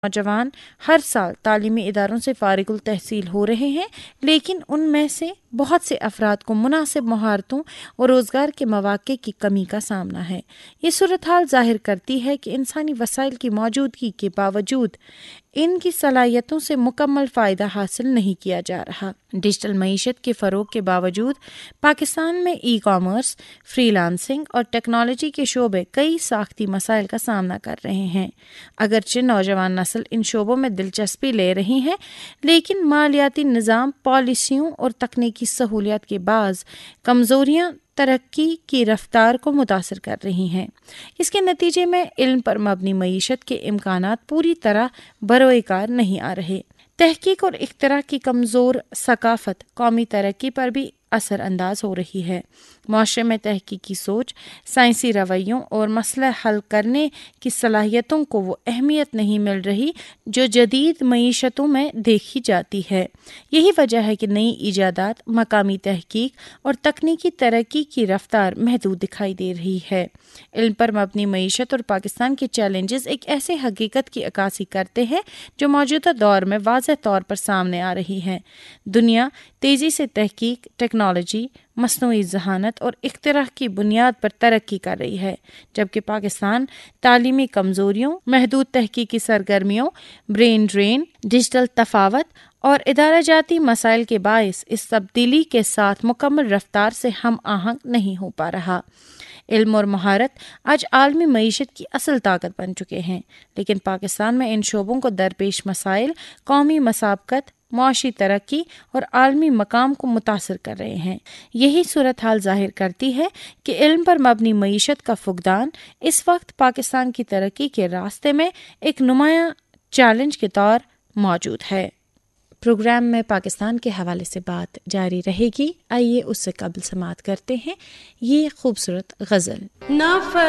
نوجوان ہر سال تعلیمی اداروں سے فارغ التحصیل ہو رہے ہیں، لیکن ان میں سے بہت سے افراد کو مناسب مہارتوں اور روزگار کے مواقع کی کمی کا سامنا ہے۔ یہ صورتحال ظاہر کرتی ہے کہ انسانی وسائل کی موجودگی کے باوجود ان کی صلاحیتوں سے مکمل فائدہ حاصل نہیں کیا جا رہا۔ ڈیجیٹل معیشت کے فروغ کے باوجود پاکستان میں ای کامرس، فری لانسنگ اور ٹیکنالوجی کے شعبے کئی ساختی مسائل کا سامنا کر رہے ہیں۔ اگرچہ نوجوان نسل ان شعبوں میں دلچسپی لے رہی ہے، لیکن مالیاتی نظام، پالیسیوں اور تکنیکی سہولیات کے بعض کمزوریاں ترقی کی رفتار کو متاثر کر رہی ہیں۔ اس کے نتیجے میں علم پر مبنی معیشت کے امکانات پوری طرح بروئے کار نہیں آ رہے۔ تحقیق اور اختراع کی کمزور ثقافت قومی ترقی پر بھی اثر انداز ہو رہی ہے۔ معاشرے میں تحقیقی سوچ، سائنسی رویوں اور مسئلہ حل کرنے کی صلاحیتوں کو وہ اہمیت نہیں مل رہی جو جدید معیشتوں میں دیکھی جاتی ہے۔ یہی وجہ ہے کہ نئی ایجادات، مقامی تحقیق اور تکنیکی ترقی کی رفتار محدود دکھائی دے رہی ہے۔ علم پر مبنی معیشت اور پاکستان کے چیلنجز ایک ایسے حقیقت کی عکاسی کرتے ہیں جو موجودہ دور میں واضح طور پر سامنے آ رہی ہے۔ دنیا تیزی سے تحقیق، ٹیکنالوجی، مصنوعی ذہانت اور اختراع کی بنیاد پر ترقی کر رہی ہے، جبکہ پاکستان تعلیمی کمزوریوں، محدود تحقیقی سرگرمیوں، برین ڈرین، ڈیجیٹل تفاوت اور ادارہ جاتی مسائل کے باعث اس تبدیلی کے ساتھ مکمل رفتار سے ہم آہنگ نہیں ہو پا رہا۔ علم اور مہارت آج عالمی معیشت کی اصل طاقت بن چکے ہیں، لیکن پاکستان میں ان شعبوں کو درپیش مسائل قومی مسابقت، معاشی ترقی اور عالمی مقام کو متاثر کر رہے ہیں۔ یہی صورتحال ظاہر کرتی ہے کہ علم پر مبنی معیشت کا فقدان اس وقت پاکستان کی ترقی کے راستے میں ایک نمایاں چیلنج کے طور موجود ہے۔ پروگرام میں پاکستان کے حوالے سے بات جاری رہے گی، آئیے اس سے قبل سماعت کرتے ہیں یہ خوبصورت غزل۔